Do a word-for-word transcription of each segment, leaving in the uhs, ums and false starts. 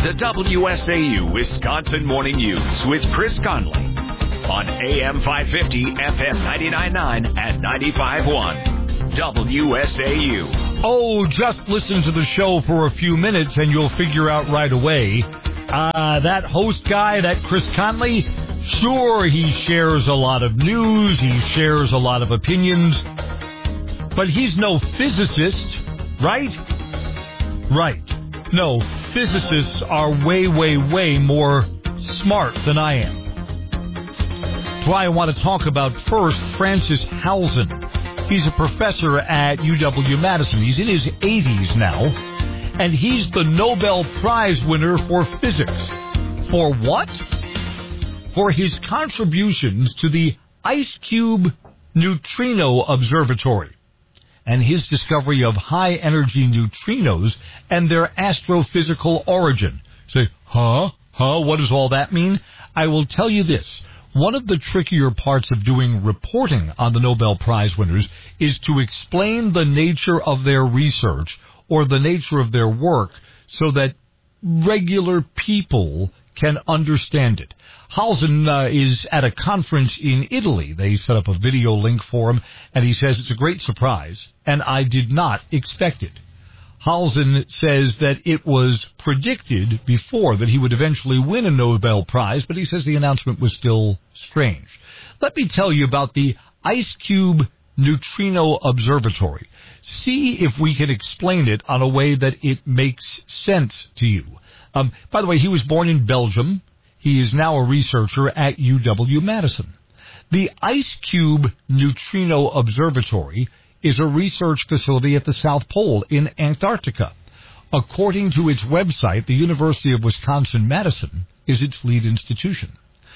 The W S A U Wisconsin Morning News with Chris Conley on A M five fifty, F M ninety-nine point nine, and ninety-five point one. W S A U. Oh, just listen to the show for a few minutes and you'll figure out right away. Uh, that host guy, that Chris Conley, sure, he shares a lot of news, he shares a lot of opinions, but he's no physicist, right? Right. No, physicists are way, way, way more smart than I am. That's why I want to talk about first Francis Halzen. He's a professor at U W-Madison. He's in his eighties now, and he's the Nobel Prize winner for physics. For what? For his contributions to the IceCube Neutrino Observatory and his discovery of high-energy neutrinos and their astrophysical origin. Say, huh? Huh? What does all that mean? I will tell you this. One of the trickier parts of doing reporting on the Nobel Prize winners is to explain the nature of their research or the nature of their work so that regular people can understand it. Halzen uh, is at a conference in Italy. They set up a video link for him, and he says it's a great surprise, and I did not expect it. Halzen says that it was predicted before that he would eventually win a Nobel Prize, but he says the announcement was still strange. Let me tell you about the IceCube Neutrino Observatory. See if we can explain it on a way that it makes sense to you. Um, by the way, he was born in Belgium. He is now a researcher at U W-Madison. The IceCube Neutrino Observatory is a research facility at the South Pole in Antarctica. According to its website, the University of Wisconsin-Madison is its lead institution.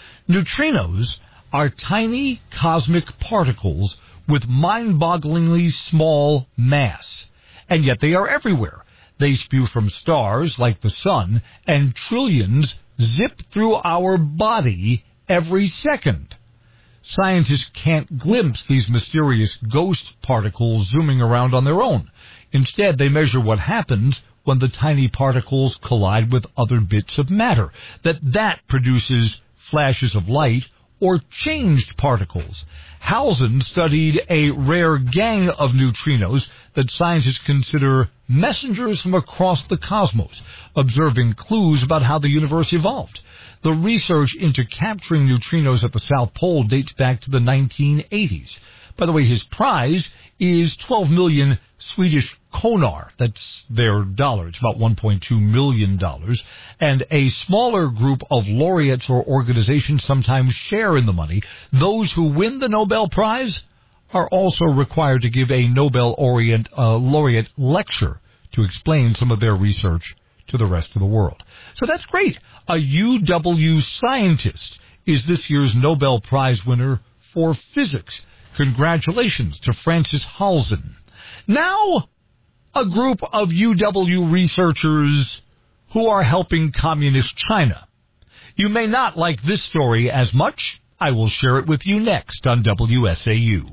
Neutrinos are tiny cosmic particles with mind-bogglingly small mass, and yet they are everywhere. They spew from stars like the sun, and trillions zip through our body every second. Scientists can't glimpse these mysterious ghost particles zooming around on their own. Instead, they measure what happens when the tiny particles collide with other bits of matter. That that produces flashes of light or changed particles. Halzen studied a rare gang of neutrinos that scientists consider messengers from across the cosmos, observing clues about how the universe evolved. The research into capturing neutrinos at the South Pole dates back to the nineteen eighties. By the way, his prize is twelve million Swedish kroner. That's their dollar. It's about one point two million dollars. And a smaller group of laureates or organizations sometimes share in the money. Those who win the Nobel Prize are also required to give a Nobel Orient, uh, laureate lecture to explain some of their research to the rest of the world. So that's great. A U W scientist is this year's Nobel Prize winner for physics. Congratulations to Francis Halzen. Now, a group of U W researchers who are helping communist China. You may not like this story as much. I will share it with you next on W S A U.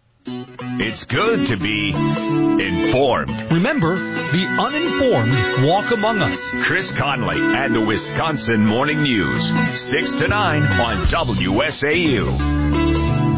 It's good to be informed. Remember, the uninformed walk among us. Chris Conley and the Wisconsin Morning News, six to nine on W S A U.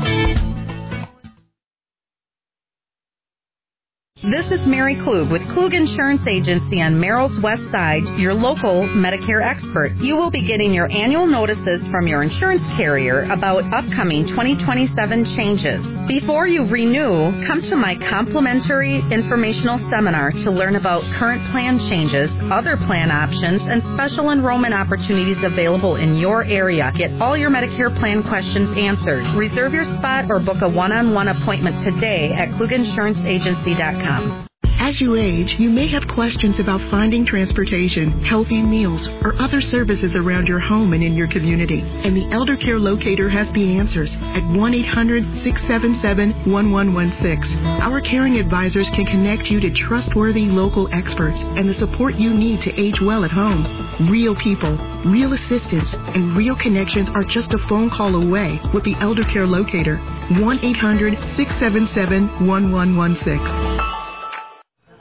This is Mary Klug with Klug Insurance Agency on Merrill's West Side, your local Medicare expert. You will be getting your annual notices from your insurance carrier about upcoming twenty twenty-seven changes. Before you renew, come to my complimentary informational seminar to learn about current plan changes, other plan options, and special enrollment opportunities available in your area. Get all your Medicare plan questions answered. Reserve your spot or book a one-on-one appointment today at klug insurance agency dot com. As you age, you may have questions about finding transportation, healthy meals, or other services around your home and in your community. And the Elder Care Locator has the answers at one eight hundred six seven seven one one one six. Our caring advisors can connect you to trustworthy local experts and the support you need to age well at home. Real people, real assistance, and real connections are just a phone call away with the Elder Care Locator. one eight hundred six seven seven one one one six.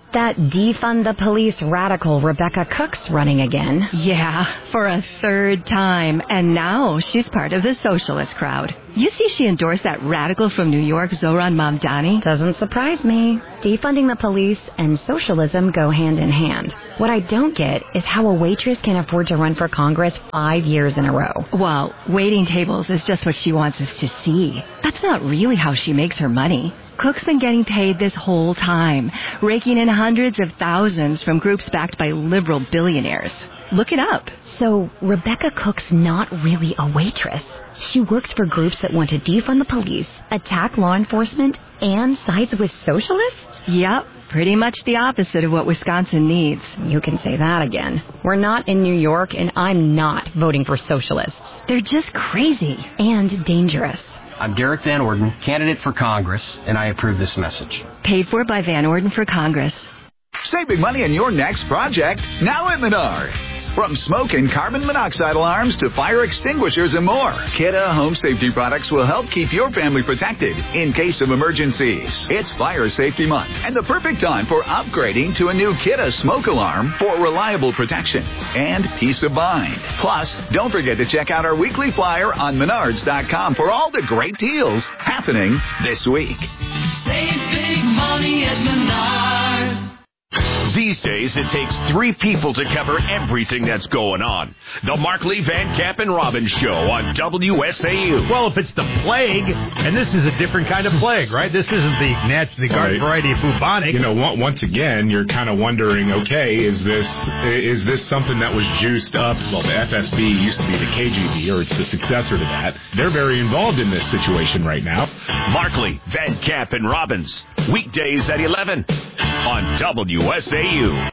That defund the police radical Rebecca Cook's running again. Yeah, for a third time. And now she's part of the socialist crowd. You see she endorsed that radical from New York, Zohran Mamdani? Doesn't surprise me. Defunding the police and socialism go hand in hand. What I don't get is how a waitress can afford to run for Congress five years in a row. Well, waiting tables is just what she wants us to see. That's not really how she makes her money. Cook's been getting paid this whole time, raking in hundreds of thousands from groups backed by liberal billionaires. Look it up. So Rebecca Cook's not really a waitress. She works for groups that want to defund the police, attack law enforcement, and sides with socialists? Yep, pretty much the opposite of what Wisconsin needs. You can say that again. We're not in New York, and I'm not voting for socialists. They're just crazy. And dangerous. I'm Derek Van Orden, candidate for Congress, and I approve this message. Paid for by Van Orden for Congress. Saving money on your next project, now at Menards. From smoke and carbon monoxide alarms to fire extinguishers and more, Kidde Home Safety Products will help keep your family protected in case of emergencies. It's Fire Safety Month and the perfect time for upgrading to a new Kidde smoke alarm for reliable protection and peace of mind. Plus, don't forget to check out our weekly flyer on menards dot com for all the great deals happening this week. Save big money at Menards. These days, it takes three people to cover everything that's going on. The Markley, Van Camp, and Robbins Show on W S A U. Well, if it's the plague, and this is a different kind of plague, right? This isn't the natural garden right. variety of bubonic. You know, once again, you're kind of wondering, okay, is this is this something that was juiced up? Well, the F S B used to be the K G B, or it's the successor to that. They're very involved in this situation right now. Markley, Van Camp, and Robbins, weekdays at eleven on W S A U.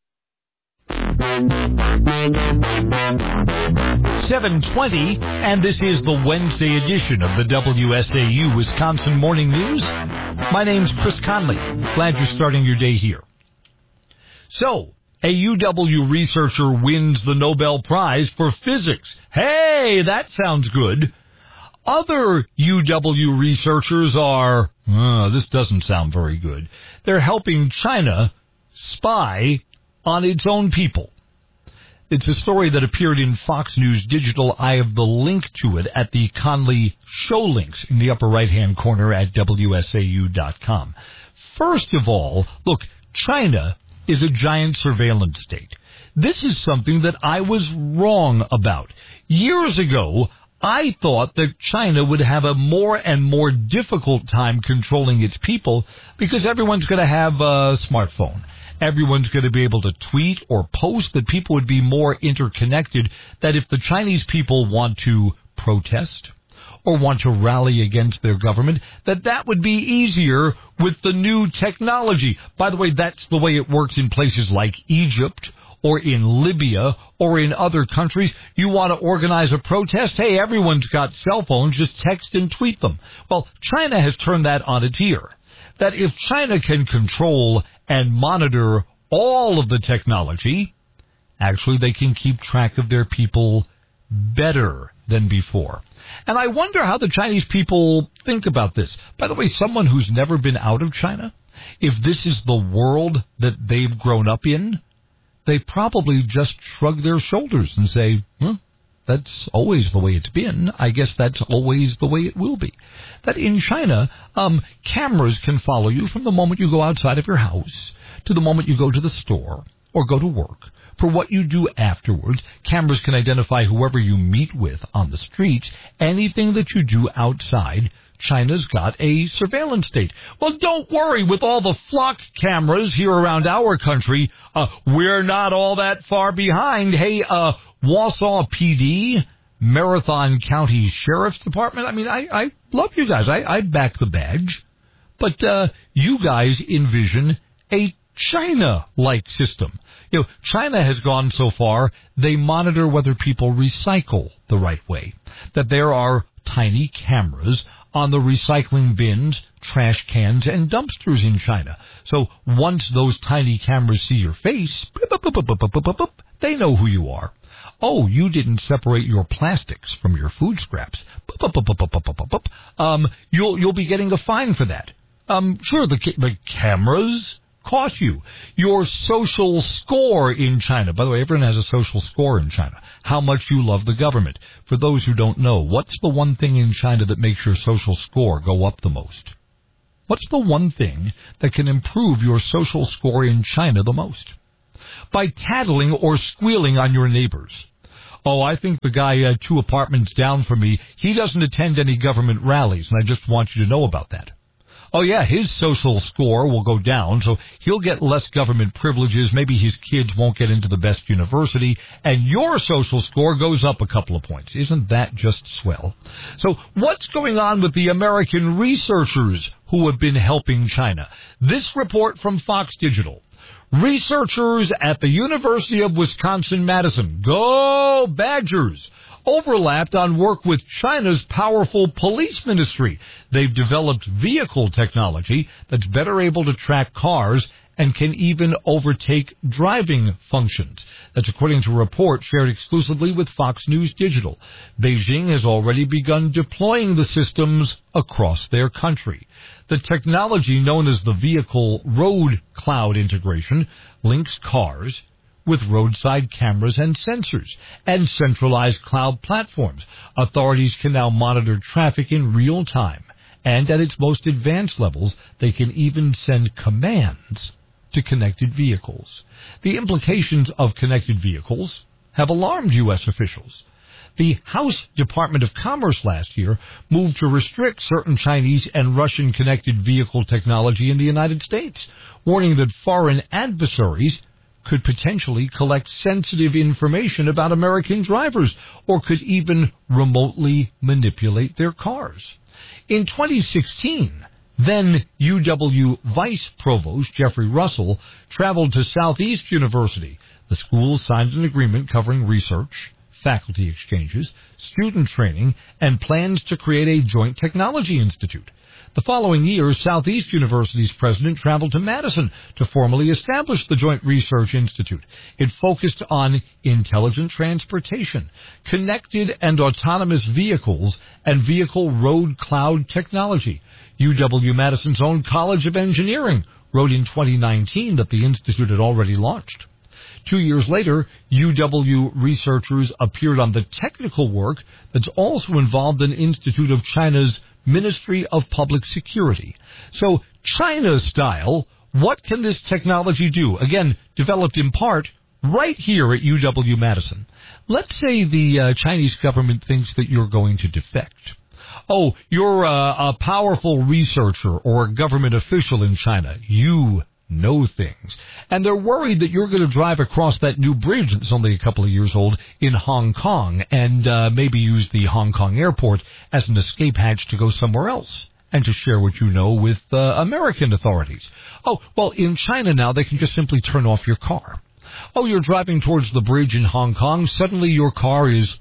seven twenty, and this is the Wednesday edition of the W S A U Wisconsin Morning News. My name's Chris Conley. Glad you're starting your day here. So, a U W researcher wins the Nobel Prize for Physics. Hey, that sounds good. Other U W researchers are, uh, this doesn't sound very good. They're helping China spy on its own people. It's a story that appeared in Fox News Digital. I have the link to it at the Conley Show links in the upper right-hand corner at W S A U dot com. First of all, look, China is a giant surveillance state. This is something that I was wrong about. Years ago, I thought that China would have a more and more difficult time controlling its people because everyone's going to have a smartphone. Everyone's going to be able to tweet or post, that people would be more interconnected, that if the Chinese people want to protest or want to rally against their government, that that would be easier with the new technology. By the way, that's the way it works in places like Egypt or in Libya or in other countries. You want to organize a protest? Hey, everyone's got cell phones. Just text and tweet them. Well, China has turned that on its ear. That if China can control and monitor all of the technology, actually they can keep track of their people better than before. And I wonder how the Chinese people think about this. By the way, someone who's never been out of China, if this is the world that they've grown up in, they probably just shrug their shoulders and say, well, that's always the way it's been. I guess that's always the way it will be. That in China, um, cameras can follow you from the moment you go outside of your house to the moment you go to the store or go to work. For what you do afterwards, cameras can identify whoever you meet with on the streets. Anything that you do outside, China's got a surveillance state. Well, don't worry, with all the flock cameras here around our country, uh, we're not all that far behind. Hey, uh, Wausau P D, Marathon County Sheriff's Department, I mean, I, I love you guys. I, I back the badge. But uh, you guys envision a China-like system. You know, China has gone so far, they monitor whether people recycle the right way. That there are tiny cameras on the recycling bins, trash cans, and dumpsters in China. So once those tiny cameras see your face, they know who you are. Oh, you didn't separate your plastics from your food scraps. Um, you'll you'll be getting a fine for that. Um, sure, the the cameras cost you? Your social score in China. By the way, everyone has a social score in China. How much you love the government. For those who don't know, what's the one thing in China that makes your social score go up the most? What's the one thing that can improve your social score in China the most? By tattling or squealing on your neighbors. Oh, I think the guy uh, two apartments down from me, he doesn't attend any government rallies, and I just want you to know about that. Oh, yeah, his social score will go down, so he'll get less government privileges. Maybe his kids won't get into the best university, and your social score goes up a couple of points. Isn't that just swell? So what's going on with the American researchers who have been helping China? This report from Fox Digital. Researchers at the University of Wisconsin-Madison, go Badgers, overlapped on work with China's powerful police ministry. They've developed vehicle technology that's better able to track cars and can even overtake driving functions. That's according to a report shared exclusively with Fox News Digital. Beijing has already begun deploying the systems across their country. The technology, known as the Vehicle Road Cloud Integration, links cars with roadside cameras and sensors and centralized cloud platforms. Authorities can now monitor traffic in real time, and at its most advanced levels, they can even send commands to connected vehicles. The implications of connected vehicles have alarmed U S officials. The House Department of Commerce last year moved to restrict certain Chinese and Russian connected vehicle technology in the United States, warning that foreign adversaries could potentially collect sensitive information about American drivers or could even remotely manipulate their cars. In twenty sixteen, then U W Vice Provost Jeffrey Russell traveled to Southeast University. The school signed an agreement covering research, faculty exchanges, student training, and plans to create a joint technology institute. The following year, Southeast University's president traveled to Madison to formally establish the Joint Research Institute. It focused on intelligent transportation, connected and autonomous vehicles, and vehicle road cloud technology. U W-Madison's own College of Engineering wrote in twenty nineteen that the institute had already launched. Two years later, U W researchers appeared on the technical work that's also involved in Institute of China's Ministry of Public Security. So, China style, what can this technology do? Again, developed in part right here at U W-Madison. Let's say the uh, Chinese government thinks that you're going to defect. Oh, you're a, a powerful researcher or a government official in China. You know things. And they're worried that you're going to drive across that new bridge that's only a couple of years old in Hong Kong and uh, maybe use the Hong Kong airport as an escape hatch to go somewhere else and to share what you know with uh, American authorities. Oh, well, in China now, they can just simply turn off your car. Oh, you're driving towards the bridge in Hong Kong. Suddenly your car is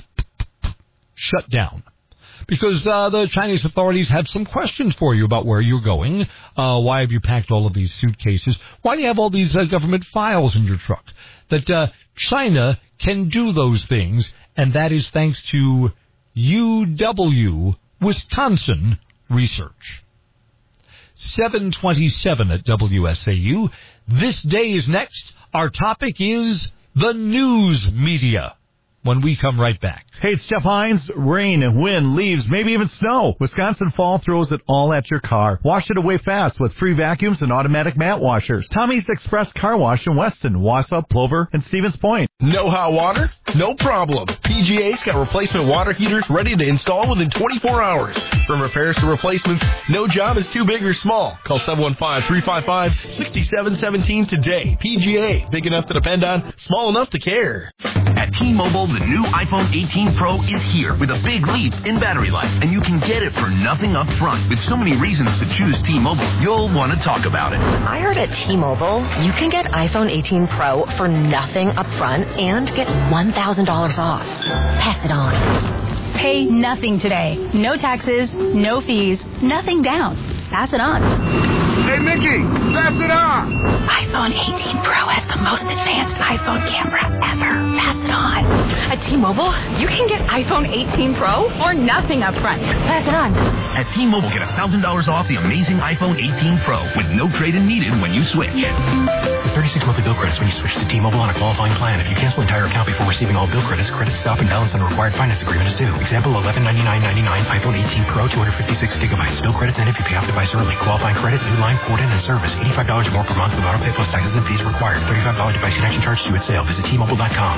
shut down. Because uh, the Chinese authorities have some questions for you about where you're going. Uh, why have you packed all of these suitcases? Why do you have all these uh, government files in your truck? That uh, China can do those things, and that is thanks to U W Wisconsin Research. seven twenty-seven at W S A U. This day is next. Our topic is the news media. When we come right back. Hey, it's Jeff Hines. Rain, wind, leaves, maybe even snow. Wisconsin Fall throws it all at your car. Wash it away fast with free vacuums and automatic mat washers. Tommy's Express Car Wash in Weston, Wausau, Plover, and Stevens Point. No hot water? No problem. P G A's got replacement water heaters ready to install within twenty-four hours. From repairs to replacements, no job is too big or small. Call seven one five, three five five, six seven one seven today. P G A, big enough to depend on, small enough to care. At T-Mobile, the new iPhone eighteen Pro is here with a big leap in battery life, and you can get it for nothing up front. With so many reasons to choose T-Mobile, you'll want to talk about it. I heard at T-Mobile, you can get iPhone eighteen Pro for nothing up front and get one thousand dollars off. Pass it on. Pay nothing today. No taxes, no fees, nothing down. Pass it on. Hey, Mickey, pass it on. iPhone eighteen Pro has the most advanced iPhone camera ever. Pass it on. At At T-Mobile, you can get iPhone eighteen Pro for nothing up front. Pass it on. At T-Mobile, get one thousand dollars off the amazing iPhone eighteen Pro with no trade-in needed when you switch. thirty-six monthly bill credits when you switch to T-Mobile on a qualifying plan. If you cancel entire account before receiving all bill credits, credits stop and balance on the required finance agreement is due. Example, eleven ninety-nine ninety-nine iPhone eighteen Pro, two hundred fifty-six gigabytes. Bill credits end if you pay off device early. Qualifying credits, new line, port in, and service. eighty-five dollars more per month with auto pay plus taxes and fees required. thirty-five dollars device connection charge due at sale. Visit T Mobile dot com.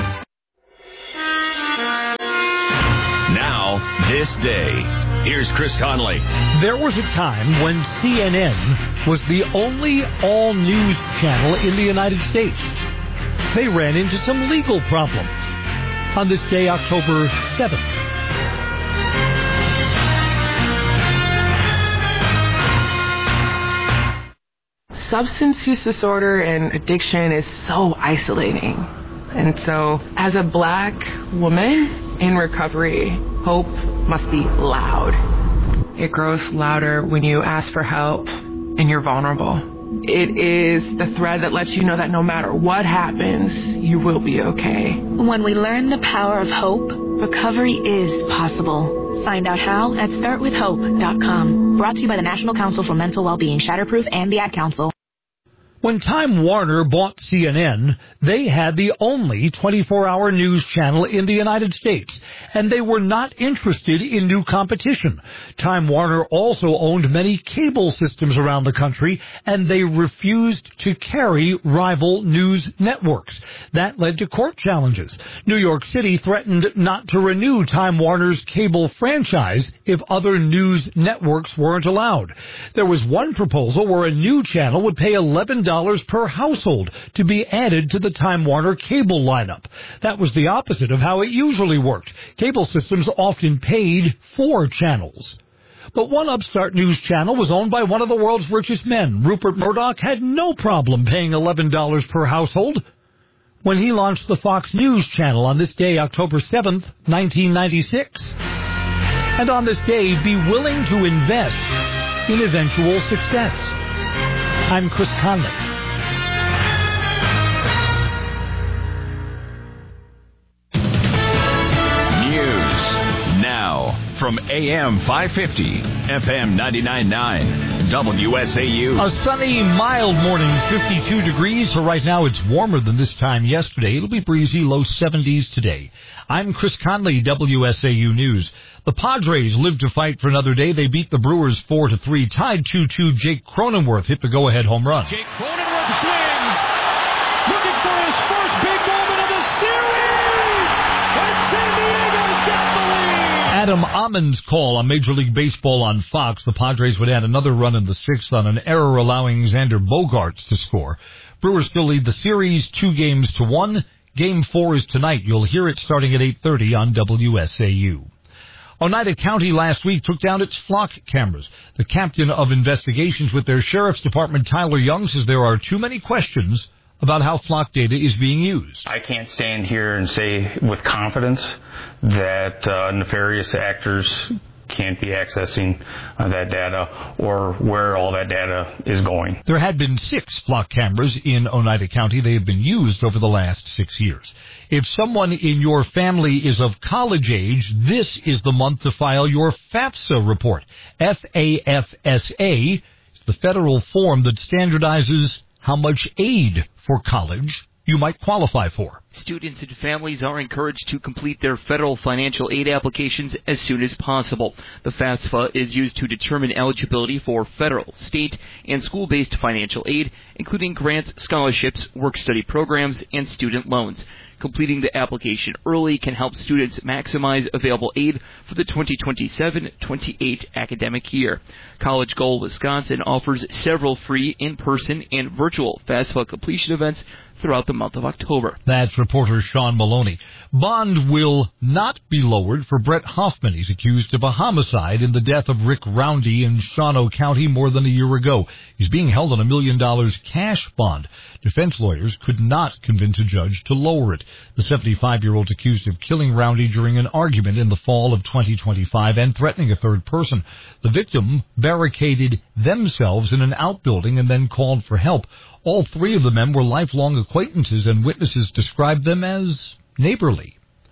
Now, this day. Here's Chris Conley. There was a time when C N N was the only all-news channel in the United States. They ran into some legal problems on this day, October seventh. Substance use disorder and addiction is so isolating. And so, as a black woman in recovery, hope must be loud. It grows louder when you ask for help and you're vulnerable. It is the thread that lets you know that no matter what happens, you will be okay. When we learn the power of hope, recovery is possible. Find out how at start with hope dot com. Brought to you by the National Council for Mental Wellbeing, Shatterproof, and the Ad Council. When Time Warner bought C N N, they had the only twenty-four hour news channel in the United States, and they were not interested in new competition. Time Warner also owned many cable systems around the country, and they refused to carry rival news networks. That led to court challenges. New York City threatened not to renew Time Warner's cable franchise if other news networks weren't allowed. There was one proposal where a new channel would pay eleven dollars per household to be added to the Time Warner cable lineup. That was the opposite of how it usually worked. Cable systems often paid for channels. But one upstart news channel was owned by one of the world's richest men. Rupert Murdoch had no problem paying eleven dollars per household when he launched the Fox News channel on this day, October seventh, nineteen ninety-six. And on this day, be willing to invest in eventual success. I'm Chris Conley. News now from A M five fifty, F M ninety-nine point nine, W S A U. A sunny, mild morning, fifty-two degrees. So right now it's warmer than this time yesterday. It'll be breezy, low seventies today. I'm Chris Conley, W S A U News. The Padres live to fight for another day. They beat the Brewers four to three. Tied two two. Jake Cronenworth hit the go-ahead home run. Jake Cronenworth swings, looking for his first big moment of the series. And San Diego's got the lead. Adam Amon's call on Major League Baseball on Fox. The Padres would add another run in the sixth on an error allowing Xander Bogaerts to score. Brewers still lead the series two games to one. Game four is tonight. You'll hear it starting at eight thirty on W S A U. Oneida County last week took down its flock cameras. The captain of investigations with their sheriff's department, Tyler Young, says there are too many questions about how flock data is being used. I can't stand here and say with confidence that uh, nefarious actors can't be accessing uh, that data or where all that data is going. There had been six flock cameras in Oneida County. They have been used over the last six years. If someone in your family is of college age, this is the month to file your FAFSA report. F A F S A is the federal form that standardizes how much aid for college you might qualify for. Students and families are encouraged to complete their federal financial aid applications as soon as possible. The FAFSA is used to determine eligibility for federal, state, and school-based financial aid, including grants, scholarships, work-study programs, and student loans. Completing the application early can help students maximize available aid for the twenty twenty-seven twenty-eight academic year. College Goal Wisconsin offers several free in-person and virtual FAFSA completion events throughout the month of October. That's reporter Sean Maloney. Bond will not be lowered for Brett Hoffman. He's accused of a homicide in the death of Rick Roundy in Shawano County more than a year ago. He's being held on a million dollars cash bond. Defense lawyers could not convince a judge to lower it. The seventy-five-year-old accused of killing Roundy during an argument in the fall of twenty twenty-five and threatening a third person. The victim barricaded themselves in an outbuilding and then called for help. All three of the men were lifelong acquaintances, and witnesses described them as neighborly.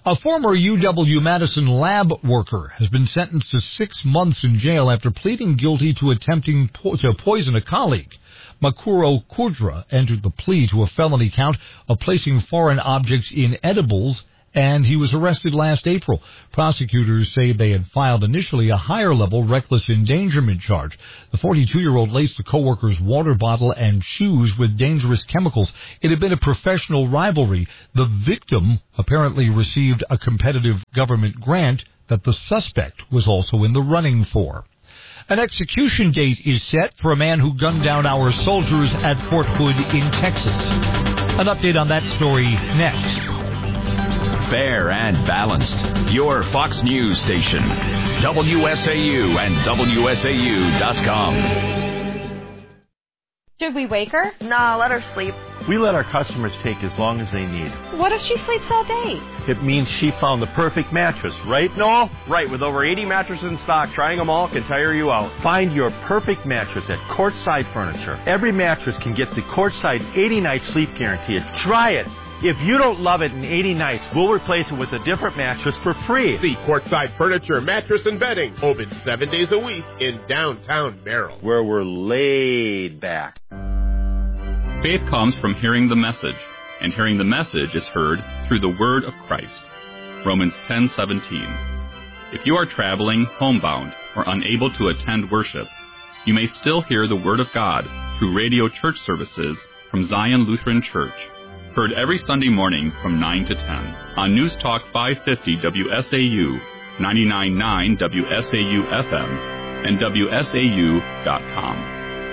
A former U W-Madison lab worker has been sentenced to six months in jail after pleading guilty to attempting po- to poison a colleague. Makuro Kudra entered the plea to a felony count of placing foreign objects in edibles, and he was arrested last April. Prosecutors say they had filed initially a higher-level reckless endangerment charge. The forty-two-year-old laced a coworker's water bottle and shoes with dangerous chemicals. It had been a professional rivalry. The victim apparently received a competitive government grant that the suspect was also in the running for. An execution date is set for a man who gunned down our soldiers at Fort Hood in Texas. An update on that story next. Fair and balanced. Your Fox News station. W S A U and W S A U dot com. Should we wake her? Nah, let her sleep. We let our customers take as long as they need. What if she sleeps all day? It means she found the perfect mattress, right, Noel? Right, with over eighty mattresses in stock, trying them all can tire you out. Find your perfect mattress at Courtside Furniture. Every mattress can get the Courtside eighty-night sleep guarantee. Try it. If you don't love it in eighty nights, we'll replace it with a different mattress for free. See Courtside Furniture, Mattress and Bedding, open seven days a week in downtown Merrill, where we're laid back. Faith comes from hearing the message, and hearing the message is heard through the word of Christ. Romans ten seventeen. If you are traveling, homebound, or unable to attend worship, you may still hear the word of God through radio church services from Zion Lutheran Church. Heard every Sunday morning from nine to ten on News Talk five fifty W S A U, ninety-nine point nine W S A U F M, and W S A U dot com.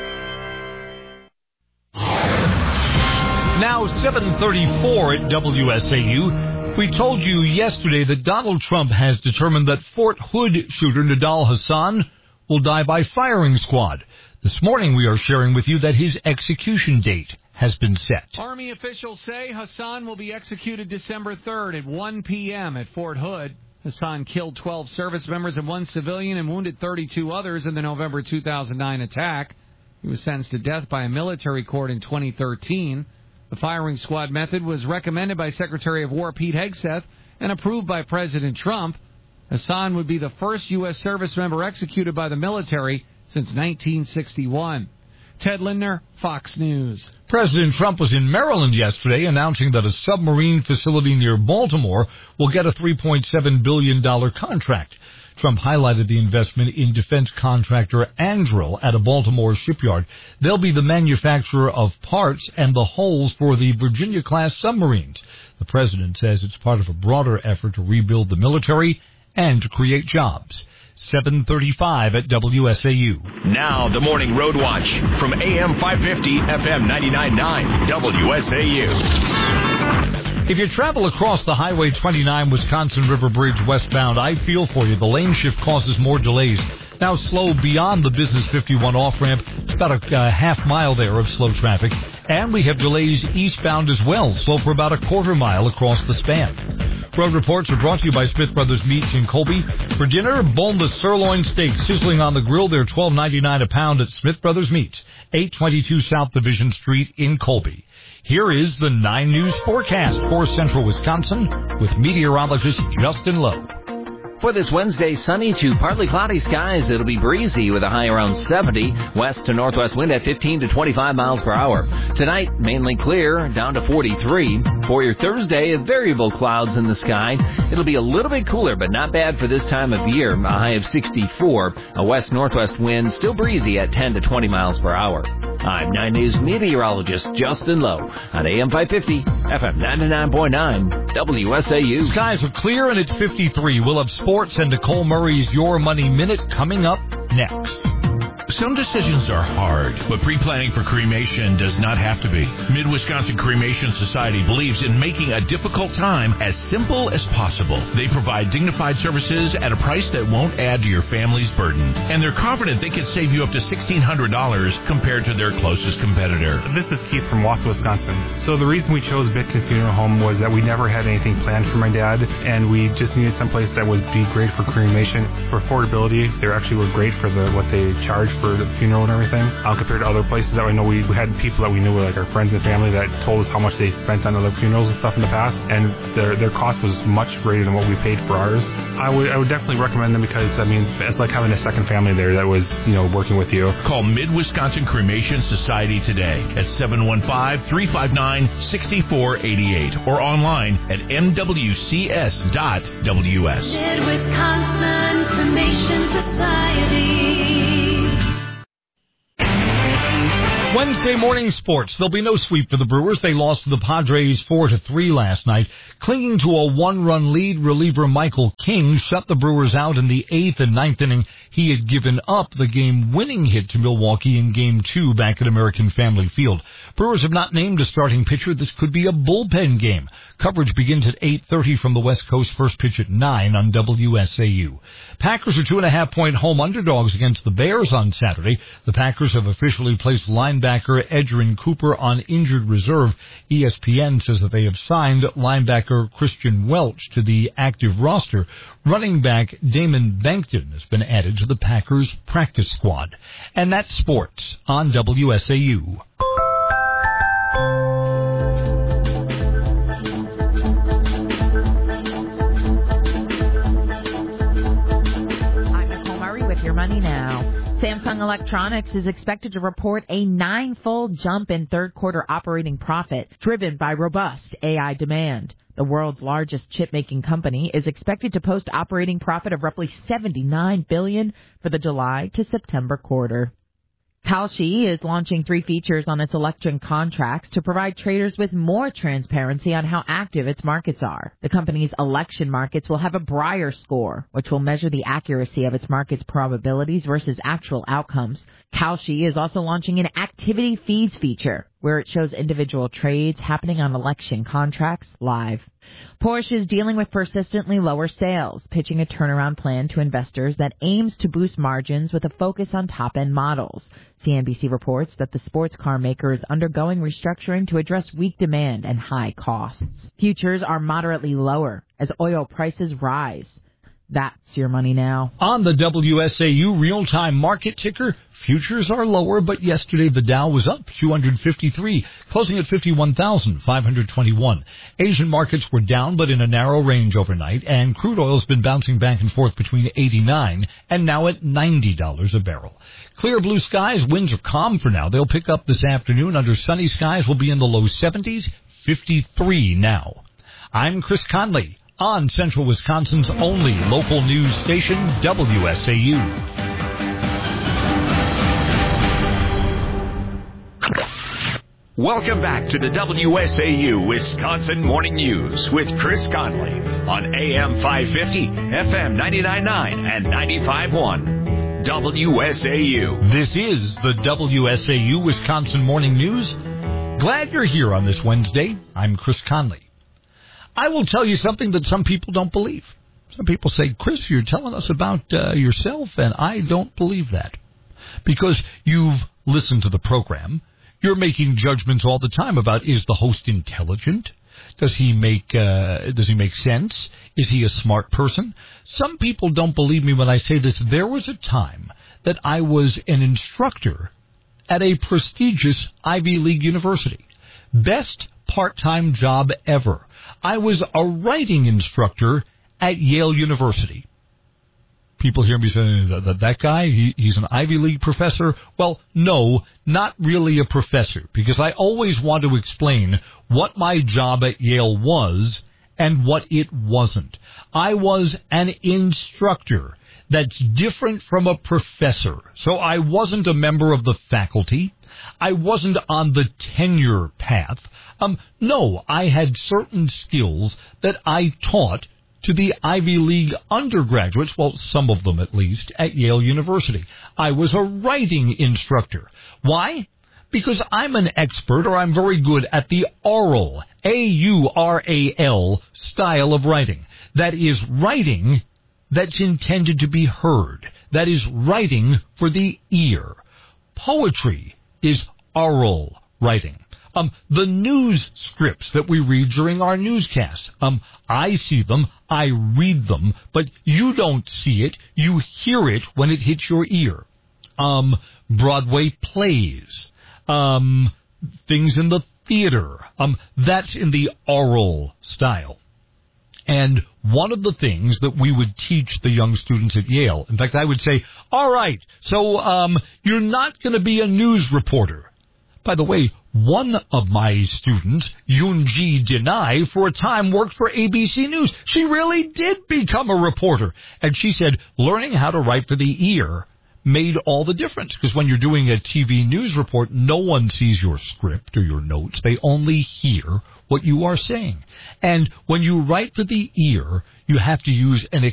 Now seven thirty-four at W S A U. We told you yesterday that Donald Trump has determined that Fort Hood shooter Nidal Hasan will die by firing squad. This morning we are sharing with you that his execution date has been set. Army officials say Hasan will be executed December third at one p.m. at Fort Hood. Hasan killed twelve service members and one civilian and wounded thirty-two others in the November two thousand nine attack. He was sentenced to death by a military court in twenty thirteen. The firing squad method was recommended by Secretary of War Pete Hegseth and approved by President Trump. Hasan would be the first U S service member executed by the military since nineteen sixty-one. Ted Lindner, Fox News. President Trump was in Maryland yesterday announcing that a submarine facility near Baltimore will get a three point seven billion dollars contract. Trump highlighted the investment in defense contractor Anduril at a Baltimore shipyard. They'll be the manufacturer of parts and the hulls for the Virginia-class submarines. The president says it's part of a broader effort to rebuild the military and to create jobs. seven thirty-five at W S A U. Now the Morning Road Watch from A M five fifty, F M ninety-nine point nine, W S A U. If you travel across the Highway twenty-nine Wisconsin River Bridge westbound, I feel for you. The lane shift causes more delays. Now slow beyond the Business fifty-one off-ramp. It's about a uh, half mile there of slow traffic. And we have delays eastbound as well, slow for about a quarter mile across the span. Road reports are brought to you by Smith Brothers Meats in Colby. For dinner, boneless sirloin steak sizzling on the grill. They're twelve ninety-nine a pound at Smith Brothers Meats, eight twenty-two South Division Street in Colby. Here is the nine News forecast for Central Wisconsin with meteorologist Justin Lowe. For this Wednesday, sunny to partly cloudy skies. It'll be breezy with a high around seventy. West to northwest wind at fifteen to twenty-five miles per hour. Tonight, mainly clear, down to forty-three. For your Thursday, variable clouds in the sky. It'll be a little bit cooler, but not bad for this time of year. A high of sixty-four. A west-northwest wind, still breezy at ten to twenty miles per hour. I'm nine News meteorologist Justin Lowe on A M five fifty, F M ninety-nine point nine, W S A U. Skies are clear and it's fifty-three. We'll have sports and Nicole Murray's Your Money Minute coming up next. Some decisions are hard, but pre-planning for cremation does not have to be. Mid-Wisconsin Cremation Society believes in making a difficult time as simple as possible. They provide dignified services at a price that won't add to your family's burden. And they're confident they can save you up to sixteen hundred dollars compared to their closest competitor. This is Keith from Wausau, Wisconsin. So the reason we chose Bitkin Funeral Home was that we never had anything planned for my dad, and we just needed someplace that would be great for cremation. For affordability, they actually were great for the what they charge for the funeral and everything, uh, compared to other places that I know we, we had people that we knew, like our friends and family, that told us how much they spent on other funerals and stuff in the past, and their their cost was much greater than what we paid for ours. I would I would definitely recommend them because, I mean, it's like having a second family there that was, you know, working with you. Call Mid-Wisconsin Cremation Society today at seven one five, three five nine, six four eight eight or online at m w c s dot w s. Mid-Wisconsin Cremation Society. Wednesday morning sports. There'll be no sweep for the Brewers. They lost to the Padres four to three last night. Clinging to a one-run lead, reliever Michael King shut the Brewers out in the eighth and ninth inning. He had given up the game-winning hit to Milwaukee in Game two back at American Family Field. Brewers have not named a starting pitcher. This could be a bullpen game. Coverage begins at eight thirty from the West Coast, first pitch at nine on W S A U. Packers are two-and-a-half-point home underdogs against the Bears on Saturday. The Packers have officially placed linebacker Edgerrin Cooper on injured reserve. E S P N says that they have signed linebacker Christian Welch to the active roster. Running back Damon Bankton has been added to the Packers practice squad. And that's sports on W S A U. Your money now. Samsung Electronics is expected to report a nine-fold jump in third-quarter operating profit, driven by robust A I demand. The world's largest chip-making company is expected to post operating profit of roughly seventy-nine billion dollars for the July to September quarter. Kalshi is launching three features on its election contracts to provide traders with more transparency on how active its markets are. The company's election markets will have a Breyer score, which will measure the accuracy of its market's probabilities versus actual outcomes. Kalshi is also launching an activity feeds feature, where it shows individual trades happening on election contracts live. Porsche is dealing with persistently lower sales, pitching a turnaround plan to investors that aims to boost margins with a focus on top-end models. C N B C reports that the sports car maker is undergoing restructuring to address weak demand and high costs. Futures are moderately lower as oil prices rise. That's your money now. On the W S A U real-time market ticker, futures are lower, but yesterday the Dow was up two hundred fifty-three, closing at fifty-one thousand five hundred twenty-one. Asian markets were down, but in a narrow range overnight, and crude oil's been bouncing back and forth between eighty-nine and now at ninety dollars a barrel. Clear blue skies, winds are calm for now. They'll pick up this afternoon. Under sunny skies, will be in the low seventies, fifty-three now. I'm Chris Conley on Central Wisconsin's only local news station, W S A U. Welcome back to the W S A U Wisconsin Morning News with Chris Conley on A M five fifty, F M ninety-nine point nine, and ninety-five point one. W S A U. This is the W S A U Wisconsin Morning News. Glad you're here on this Wednesday. I'm Chris Conley. I will tell you something that some people don't believe. Some people say, Chris, you're telling us about uh, yourself, and I don't believe that. Because you've listened to the program, you're making judgments all the time about, is the host intelligent? Does he make uh, does he make sense? Is he a smart person? Some people don't believe me when I say this. There was a time that I was an instructor at a prestigious Ivy League university. Best part-time job ever. I was a writing instructor at Yale University. People hear me saying that that guy, he, he's an Ivy League professor. Well, no, not really a professor, because I always want to explain what my job at Yale was and what it wasn't. I was an instructor. That's different from a professor. So I wasn't a member of the faculty. I wasn't on the tenure path. Um, no, I had certain skills that I taught to the Ivy League undergraduates, well, some of them at least, at Yale University. I was a writing instructor. Why? Because I'm an expert, or I'm very good at the oral, A U R A L, style of writing. That is writing that's intended to be heard. That is writing for the ear. Poetry is oral writing. Um, the news scripts that we read during our newscasts, um, I see them, I read them, but you don't see it, you hear it when it hits your ear. um, Broadway plays, um, things in the theater. Um, that's in the oral style. And one of the things that we would teach the young students at Yale, in fact, I would say, all right, so um, you're not going to be a news reporter. By the way, one of my students, Yoonji Denai, for a time worked for A B C News. She really did become a reporter. And she said learning how to write for the ear made all the difference, because when you're doing a T V news report, no one sees your script or your notes. They only hear what you are saying. And when you write for the ear, you have to use an